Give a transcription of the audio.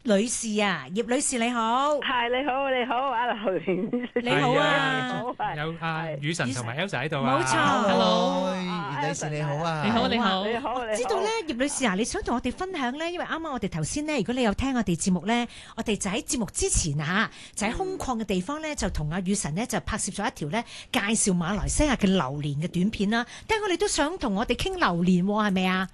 女士啊，葉女士你好， 係你好，你好，阿劉你好啊， 有雨神同埋 Elsa 喺度啊， 冇錯 Hello，葉女士你好啊， 你好，你好， 你好， 知道咧，葉女士啊，你想同我哋分享咧，因為啱啱我哋頭先咧，如果你有聽我哋節目咧，我哋就喺節目之前啊，就喺空曠嘅地方咧，就同阿雨神咧就拍攝咗一條咧介紹馬來西亞嘅榴蓮嘅短片啦。但係我哋都想同我哋傾榴蓮喎，係咪啊？